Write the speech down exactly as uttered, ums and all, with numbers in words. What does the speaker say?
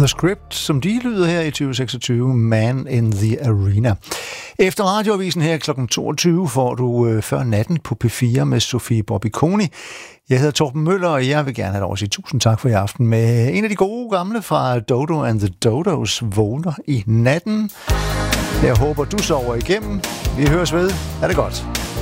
The Script, som de lyder her i tyve seksogtyve, Man in the Arena. Efter radioavisen her klokken toogtyve får du øh, Før natten på P fire med Sofie Bobbiconi. Jeg hedder Torben Møller, og jeg vil gerne have lov at sige tusind tak for i aften med en af de gode gamle fra Dodo and the Dodos, Vågner i natten. Jeg håber, du sover igennem. Vi høres ved. Er det godt.